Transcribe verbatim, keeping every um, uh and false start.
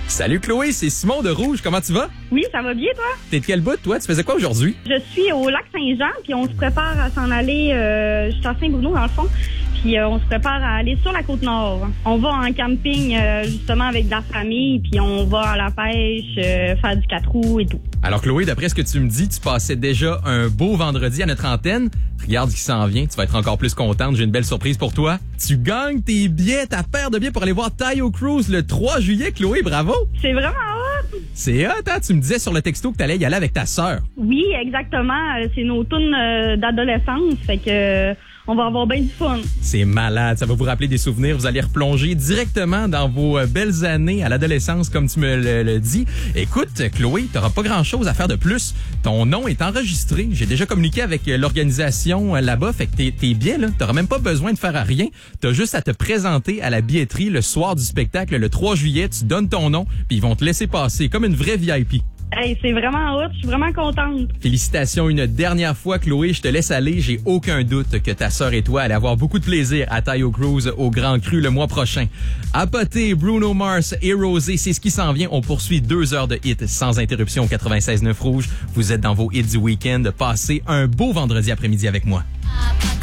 Salut Chloé, c'est Simon de Rouge. Comment tu vas? Oui, ça va bien, toi? T'es de quel bout, toi? Tu faisais quoi aujourd'hui? Je suis au lac Saint-Jean, puis on se prépare à s'en aller euh, jusqu'à Saint-Bruno, dans le fond. Puis euh, on se prépare à aller sur la Côte-Nord. On va en camping, euh, justement, avec de la famille, puis on va à la pêche, euh, faire du quatre roues et tout. Alors Chloé, d'après ce que tu me dis, tu passais déjà un beau vendredi à notre antenne. Regarde ce qui s'en vient, tu vas être encore plus contente. J'ai une belle surprise pour toi. Tu gagnes tes billets, ta paire de billets pour aller voir Taio Cruise le trois juillet. Chloé, bravo! C'est vraiment hot! C'est hot, hein? Tu me disais sur le texto que t'allais y aller avec ta sœur. Oui, exactement. C'est nos tunes euh, d'adolescence, fait que euh, on va avoir bien du fun. C'est malade, ça va vous rappeler des souvenirs. Vous allez replonger directement dans vos euh, belles années à l'adolescence, comme tu me le, le dis. Écoute, Chloé, t'auras pas grand-chose à faire de plus. Ton nom est enregistré. J'ai déjà communiqué avec euh, l'organisation euh, là-bas, fait que t'es, t'es bien, là. T'auras même pas besoin de faire à rien. T'as juste à te présenter à la billetterie le soir du spectacle, le trois juillet. Tu donnes ton nom, puis ils vont te laisser passer comme une vraie V I P. Hey, c'est vraiment hot, je suis vraiment contente. Félicitations une dernière fois, Chloé. Je te laisse aller. J'ai aucun doute que ta sœur et toi allez avoir beaucoup de plaisir à Taio Cruise au Grand Cru le mois prochain. Apoté, Bruno Mars et Rosé, c'est ce qui s'en vient. On poursuit deux heures de hits sans interruption au quatre-vingt-seize neuf Rouge. Vous êtes dans vos hits du week-end. Passez un beau vendredi après-midi avec moi.